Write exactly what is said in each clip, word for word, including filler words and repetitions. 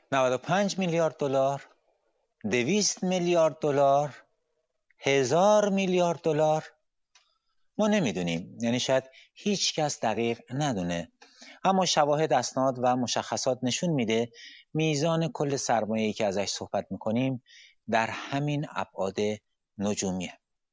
نود و پنج میلیارد دلار، دویست میلیارد دلار، هزار میلیارد دلار؟ ما نمیدونیم، یعنی شاید هیچ کس دقیق ندونه، اما شواهد، اسناد و مشخصات نشون میده میزان کل سرمایه‌ای که ازش صحبت میکنیم در همین ابعاد نجومیه.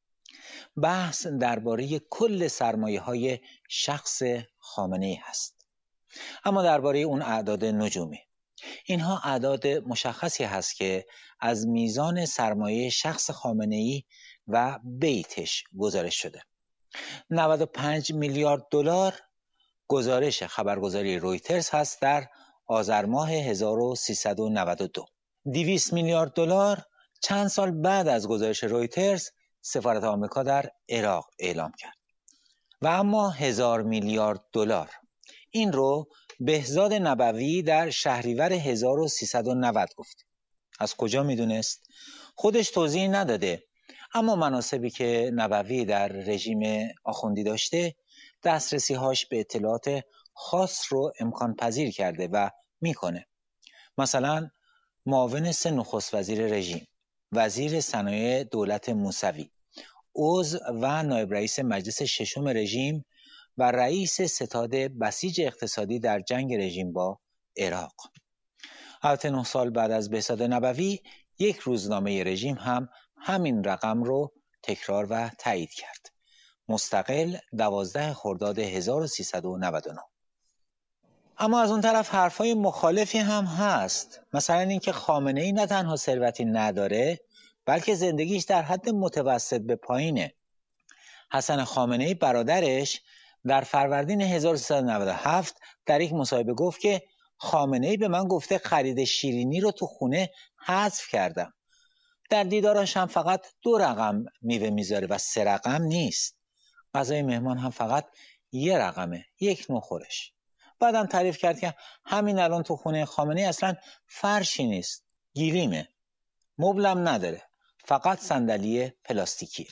بحث درباره کل سرمایه‌های شخص خامنه‌ای هست، اما درباره اون اعداد نجومی. اینها اعداد مشخصی هست که از میزان سرمایه شخص خامنه‌ای و بیتش گزارش شده. نود و پنج میلیارد دلار گزارش خبرگزاری رویترز هست در آذر ماه هزار و سیصد و نود و دو. دویست میلیارد دلار چند سال بعد از گزارش رویترز سفارت آمریکا در عراق اعلام کرد. و اما هزار میلیارد دلار، این رو بهزاد نبوی در شهریور هزار و سیصد و نود گفت. از کجا میدونست؟ خودش توضیح نداده، اما مناسبی که نبوی در رژیم آخوندی داشته دسترسی هاش به اطلاعات خاص رو امکان پذیر کرده و میکنه. مثلا معاون سه نخست وزیر رژیم، وزیر صنایع دولت موسوی، عضو و نایب رئیس مجلس ششم رژیم و رئیس ستاد بسیج اقتصادی در جنگ رژیم با عراق. البته نه سال بعد از بهزاد نبوی یک روزنامه رژیم هم همین رقم رو تکرار و تایید کرد. مستقل دوازده خرداد هزار و سیصد و نود و نه. اما از اون طرف حرفای مخالفی هم هست، مثلا اینکه خامنه‌ای نه تنها ثروتی نداره بلکه زندگیش در حد متوسط به پایینه. حسن خامنه‌ای برادرش در فروردین هزار و سیصد و نود و هفت در یک مصاحبه گفت که خامنه‌ای به من گفته خرید شیرینی رو تو خونه حذف کردم. در دیداراش هم فقط دو رقم میوه میذاره و سه رقم نیست. غذای مهمان هم فقط یه رقمه، یک نوع خورش. بعدم تعریف کرد که همین الان تو خونه خامنه‌ای اصلا فرشی نیست، گلیمه، مبلم نداره، فقط صندلی پلاستیکی.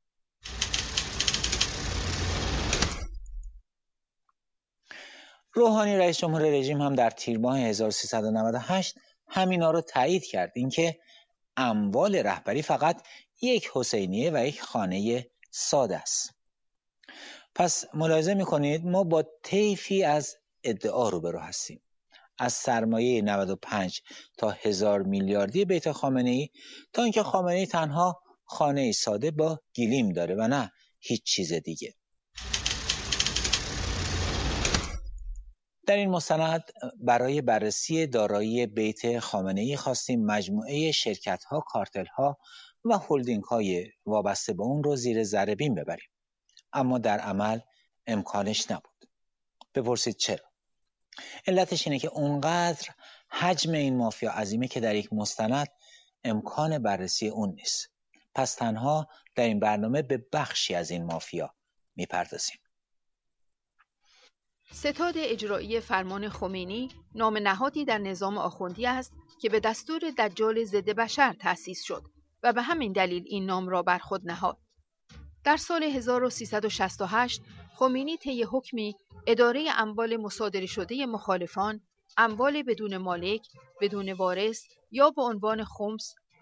روحانی رئیس جمهور رژیم هم در تیر ماه هزار و سیصد و نود و هشت همینا رو تایید کرد، اینکه اموال رهبری فقط یک حسینیه و یک خانه ساده است. پس ملاحظه میکنید ما با طیفی از ادعا روبرو هستیم، از سرمایه نود و پنج تا هزار میلیاردی بیت خامنه‌ای تا اینکه خامنه‌ای تنها خانه ساده با گلیم داره و نه هیچ چیز دیگه. در این مستند برای بررسی دارایی بیت خامنه‌ای خواستیم مجموعه شرکت‌ها، کارتل‌ها و هلدینگ‌های وابسته به اون رو زیر ذره بین ببریم، اما در عمل امکانش نبود. بپرسید چرا؟ علتش اینه که اونقدر حجم این مافیا عظیمه که در یک مستند امکان بررسی اون نیست. پس تنها در این برنامه به بخشی از این مافیا میپردازیم. ستاد اجرایی فرمان خمینی نام نهادی در نظام آخوندی است که به دستور دجال ضد بشر تأسیس شد و به همین دلیل این نام را بر خود نهاد. در سال هزار و سیصد و شصت و هشت خمینی طی حکمی اداره اموال مصادره شده مخالفان، اموال بدون مالک، بدون وارث یا به عنوان خمس